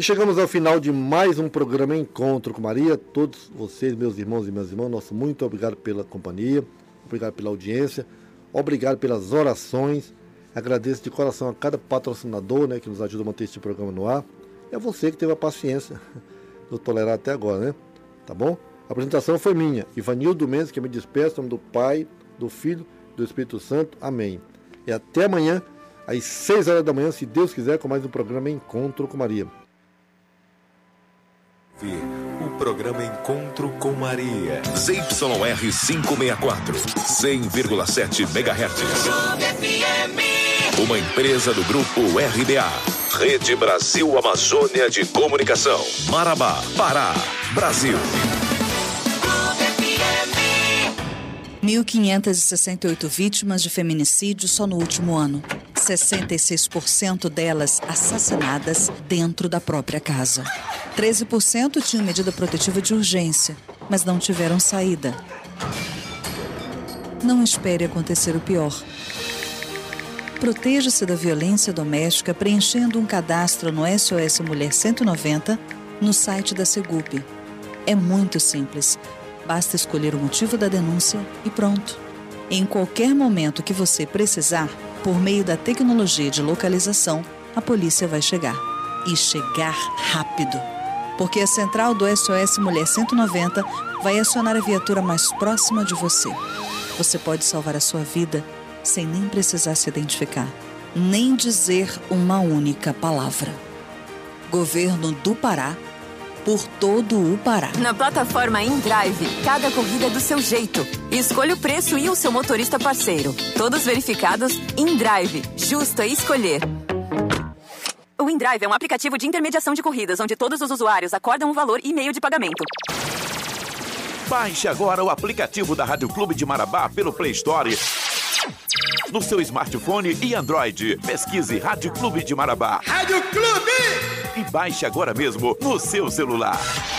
E chegamos ao final de mais um programa Encontro com Maria. Todos vocês, meus irmãos e minhas irmãs, nosso muito obrigado pela companhia, obrigado pela audiência, obrigado pelas orações. Agradeço de coração a cada patrocinador, né, que nos ajuda a manter este programa no ar. E a você que teve a paciência de tolerar até agora, né? Tá bom? A apresentação foi minha, Ivanildo Mendes, que me despeço, em nome do Pai, do Filho e do Espírito Santo. Amém. E até amanhã, às 6 horas da manhã, se Deus quiser, com mais um programa Encontro com Maria. O programa Encontro com Maria. ZYR 564, 100,7 MHz. Uma empresa do Grupo RBA. Rede Brasil Amazônia de Comunicação. Marabá, Pará, Brasil. 1.568 vítimas de feminicídio só no último ano. 66% delas assassinadas dentro da própria casa. 13% tinham medida protetiva de urgência, mas não tiveram saída. Não espere acontecer o pior. Proteja-se da violência doméstica preenchendo um cadastro no SOS Mulher 190 no site da Segup. É muito simples. Basta escolher o motivo da denúncia e pronto. Em qualquer momento que você precisar, por meio da tecnologia de localização, a polícia vai chegar. E chegar rápido. Porque a central do SOS Mulher 190 vai acionar a viatura mais próxima de você. Você pode salvar a sua vida sem nem precisar se identificar, nem dizer uma única palavra. Governo do Pará, por todo o Pará. Na plataforma InDrive, cada corrida é do seu jeito. Escolha o preço e o seu motorista parceiro. Todos verificados. InDrive, justo a escolher. O InDrive é um aplicativo de intermediação de corridas, onde todos os usuários acordam um valor e meio de pagamento. Baixe agora o aplicativo da Rádio Clube de Marabá pelo Play Store, no seu smartphone e Android. Pesquise Rádio Clube de Marabá. Rádio Clube! E baixe agora mesmo no seu celular.